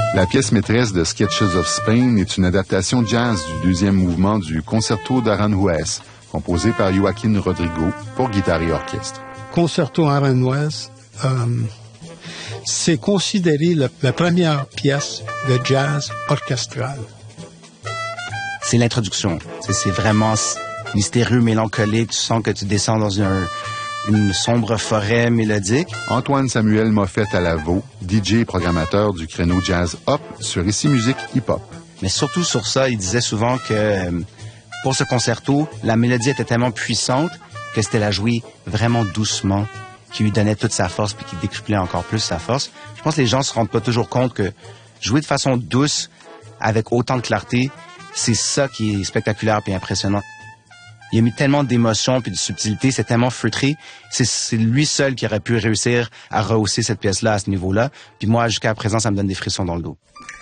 La pièce maîtresse de Sketches of Spain est une adaptation jazz du deuxième mouvement du Concerto d'Aranjuez, composé par Joaquín Rodrigo pour guitare et orchestre. Concerto Aranjuez, c'est considéré la première pièce de jazz orchestral. C'est l'introduction. C'est vraiment mystérieux, mélancolique. Tu sens que tu descends dans une sombre forêt mélodique. Antoine Samuel Moffett à la veau, DJ et programmateur du créneau jazz hop sur Ici Musique Hip Hop. Mais surtout sur ça, il disait souvent que pour ce concerto, la mélodie était tellement puissante que c'était la jouer vraiment doucement, qui lui donnait toute sa force puis qui décuplait encore plus sa force. Je pense que les gens se rendent pas toujours compte que jouer de façon douce, avec autant de clarté, c'est ça qui est spectaculaire et impressionnant. Il a mis tellement d'émotion puis de subtilité, c'est tellement feutré. C'est lui seul qui aurait pu réussir à rehausser cette pièce-là à ce niveau-là. Puis moi, jusqu'à présent, ça me donne des frissons dans le dos.